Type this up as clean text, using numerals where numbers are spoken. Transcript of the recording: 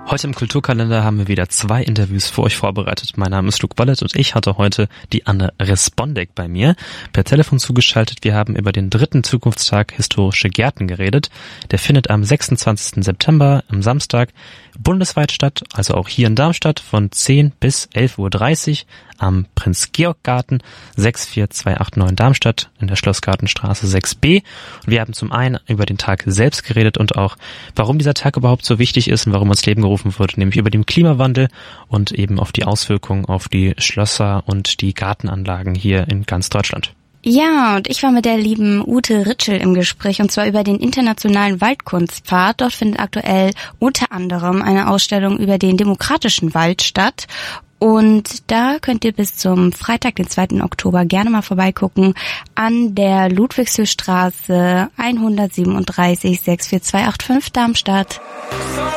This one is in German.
Heute im Kulturkalender haben wir wieder 2 Interviews für euch vorbereitet. Mein Name ist Luke Bollett und ich hatte heute die Anne Respondek bei mir per Telefon zugeschaltet. Wir haben über den 3. Zukunftstag Historische Gärten geredet. Der findet am 26. September, am Samstag, bundesweit statt, also auch hier in Darmstadt von 10 bis 11.30 Uhr am Prinz-Georg-Garten 64289 Darmstadt in der Schlossgartenstraße 6b. Und wir haben zum einen über den Tag selbst geredet und auch, warum dieser Tag überhaupt so wichtig ist und warum ins Leben gerufen wird, nämlich über den Klimawandel und eben auf die Auswirkungen auf die Schlösser und die Gartenanlagen hier in ganz Deutschland. Ja, und ich war mit der lieben Ute Ritschel im Gespräch, und zwar über den internationalen Waldkunstpfad. Dort findet aktuell unter anderem eine Ausstellung über den demokratischen Wald statt. Und da könnt ihr bis zum Freitag, den 2. Oktober, gerne mal vorbeigucken an der Ludwigshöchstraße 137 64285 Darmstadt.